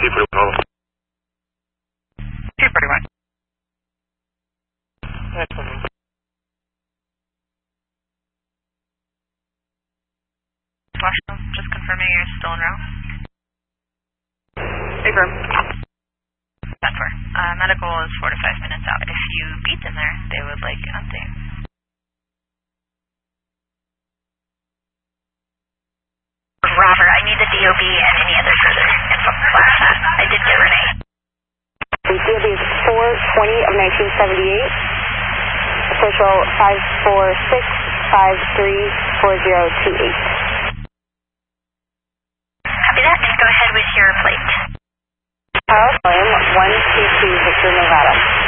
241. Washington, just confirming you're still en route. Affirm. That's where. Medical is 4 to 5 minutes out. If you beat them there, they would like an update. Roger, I need the DOB and any other further info. I did get Renee. The DOB is 420 of 1978. Social 546534028. Copy that, and go ahead with your plate. Charles William, 122 Victor, Nevada.